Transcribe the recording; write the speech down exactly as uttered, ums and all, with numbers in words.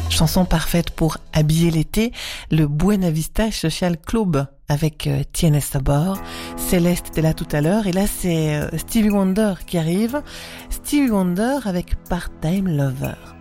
Chanson parfaite pour habiller l'été, le Buena Vista Social Club avec euh, Tienes Sabor. Céleste était là tout à l'heure et là c'est euh, Stevie Wonder qui arrive. Stevie Wonder avec Part-Time Lover.